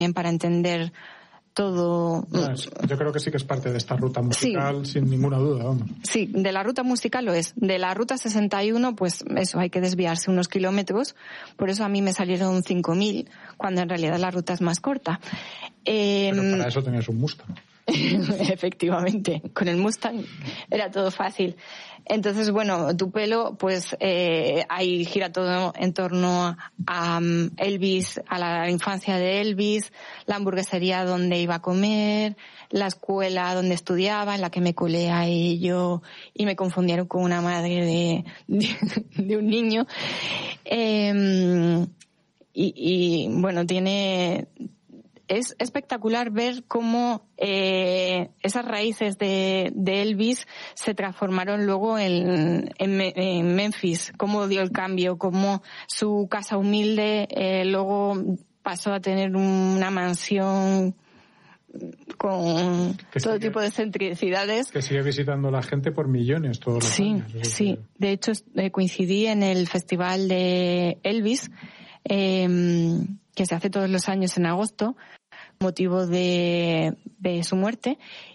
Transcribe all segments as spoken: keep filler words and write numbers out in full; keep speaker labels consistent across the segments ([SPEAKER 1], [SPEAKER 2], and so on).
[SPEAKER 1] para entender todo.
[SPEAKER 2] Yo creo que sí que es parte de esta ruta musical, sí, sin ninguna duda, vamos.
[SPEAKER 1] Sí, de la ruta musical lo es. De la ruta sesenta y uno, pues eso, hay que desviarse unos kilómetros. Por eso a mí me salieron cinco mil, cuando en realidad la ruta es más corta. Eh,
[SPEAKER 2] Pero para eso tenías un Mustang.
[SPEAKER 1] Efectivamente, con el Mustang era todo fácil. Entonces, bueno, Tupelo, pues eh, ahí gira todo en torno a um, Elvis, a la infancia de Elvis, la hamburguesería donde iba a comer, la escuela donde estudiaba, en la que me colé a ello y me confundieron con una madre de, de, de un niño. Eh, y, y bueno, tiene... Es espectacular ver cómo eh, esas raíces de, de Elvis se transformaron luego en, en, en Memphis, cómo dio el cambio, cómo su casa humilde eh, luego pasó a tener una mansión con que todo sigue, tipo de excentricidades.
[SPEAKER 2] Que sigue visitando la gente por millones todos los
[SPEAKER 1] sí,
[SPEAKER 2] años.
[SPEAKER 1] Sí, sí. De hecho, eh, coincidí en el festival de Elvis, eh, que se hace todos los años en agosto, motivo de, de su muerte,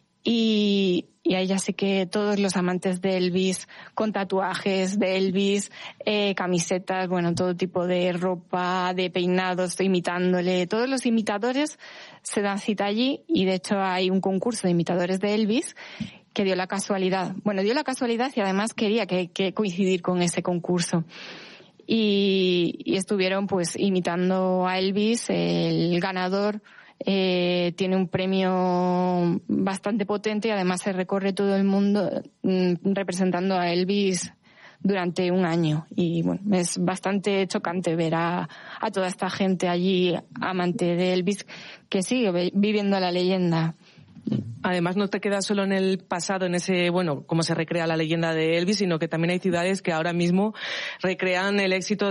[SPEAKER 1] y, y ahí ya sé que todos los amantes de Elvis, con tatuajes de Elvis, eh, camisetas, bueno, todo tipo de ropa, de peinados, imitándole, todos los imitadores se dan cita allí, y de hecho hay un concurso de imitadores de Elvis que dio la casualidad, bueno, dio la casualidad y además quería que, que coincidir con ese concurso. Y, y estuvieron pues imitando a Elvis. El ganador eh, tiene un premio bastante potente y además se recorre todo el mundo mm, representando a Elvis durante un año. Y bueno, es bastante chocante ver a, a toda esta gente allí amante de Elvis que sigue viviendo la leyenda.
[SPEAKER 3] Además, no te quedas solo en el pasado, en ese, bueno, cómo se recrea la leyenda de Elvis, sino que también hay ciudades que ahora mismo recrean el éxito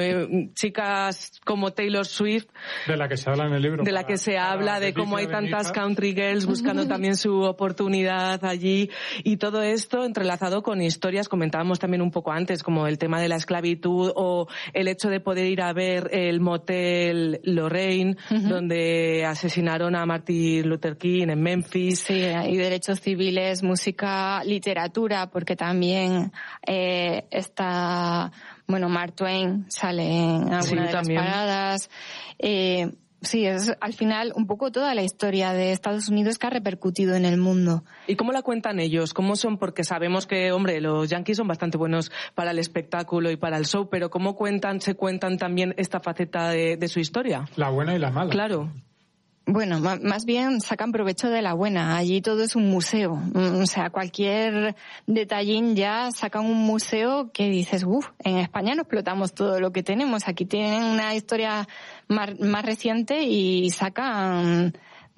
[SPEAKER 3] de chicas como Taylor Swift.
[SPEAKER 2] De la que se habla en el libro.
[SPEAKER 3] De la que se habla, de cómo hay tantas country girls buscando también su oportunidad allí. Y todo esto entrelazado con historias, comentábamos también un poco antes, como el tema de la esclavitud o el hecho de poder ir a ver el motel Lorraine, uh-huh. donde asesinaron a Martin Luther King en Memphis.
[SPEAKER 1] Sí, y derechos civiles, música, literatura, porque también eh, está, bueno, Mark Twain sale en alguna
[SPEAKER 3] sí,
[SPEAKER 1] de
[SPEAKER 3] también.
[SPEAKER 1] las paradas. Eh, sí, es al final un poco toda la historia de Estados Unidos que ha repercutido en el mundo.
[SPEAKER 3] ¿Y cómo la cuentan ellos? ¿Cómo son? Porque sabemos que, hombre, los yankees son bastante buenos para el espectáculo y para el show, pero ¿cómo cuentan, se cuentan también esta faceta de, de su historia?
[SPEAKER 2] La buena y la mala.
[SPEAKER 3] Claro.
[SPEAKER 1] Bueno, más bien sacan provecho de la buena. Allí todo es un museo. O sea, cualquier detallín ya sacan un museo que dices, uff, en España no explotamos todo lo que tenemos. Aquí tienen una historia más, más reciente y sacan...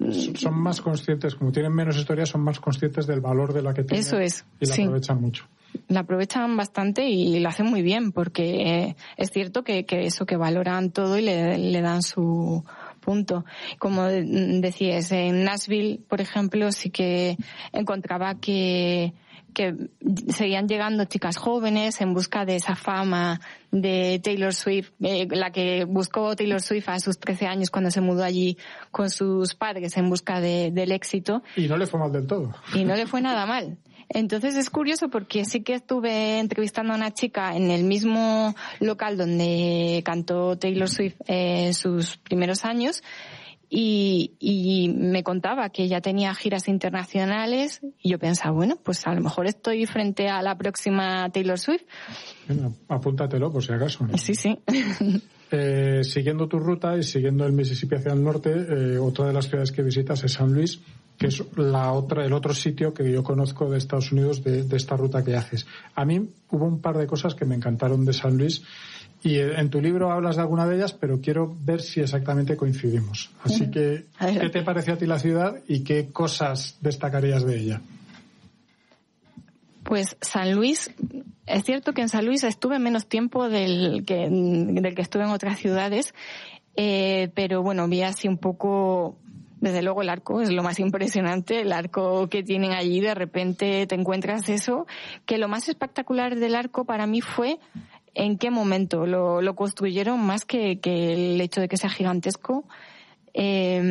[SPEAKER 2] Son más conscientes, como tienen menos historia, son más conscientes del valor de la que tienen.
[SPEAKER 1] Eso es,
[SPEAKER 2] y la
[SPEAKER 1] sí.
[SPEAKER 2] aprovechan mucho.
[SPEAKER 1] La aprovechan bastante y lo hacen muy bien, porque es cierto que, que eso, que valoran todo y le, le dan su... punto. Como decías, en Nashville, por ejemplo, sí que encontraba que, que seguían llegando chicas jóvenes en busca de esa fama de Taylor Swift, eh, la que buscó Taylor Swift a sus trece años cuando se mudó allí con sus padres en busca de, del éxito.
[SPEAKER 2] Y no le fue mal del todo.
[SPEAKER 1] Y no le fue nada mal. Entonces es curioso porque sí que estuve entrevistando a una chica en el mismo local donde cantó Taylor Swift eh, sus primeros años y, y me contaba que ella tenía giras internacionales y yo pensaba, bueno, pues a lo mejor estoy frente a la próxima Taylor Swift.
[SPEAKER 2] Bueno, apúntatelo por si acaso.
[SPEAKER 1] Sí, sí.
[SPEAKER 2] Eh, siguiendo tu ruta y siguiendo el Mississippi hacia el norte, eh, otra de las ciudades que visitas es San Luis, que es la otra, el otro sitio que yo conozco de Estados Unidos de, de esta ruta que haces. A mí hubo un par de cosas que me encantaron de San Luis y en tu libro hablas de alguna de ellas, pero quiero ver si exactamente coincidimos. Así que, ¿qué te pareció a ti la ciudad y qué cosas destacarías de ella?
[SPEAKER 1] Pues San Luis, es cierto que en San Luis estuve menos tiempo del que, del que estuve en otras ciudades, eh, pero bueno, vi así un poco, desde luego el arco es lo más impresionante, el arco que tienen allí, de repente te encuentras eso, que lo más espectacular del arco para mí fue en qué momento lo, lo construyeron, más que, que el hecho de que sea gigantesco. Eh,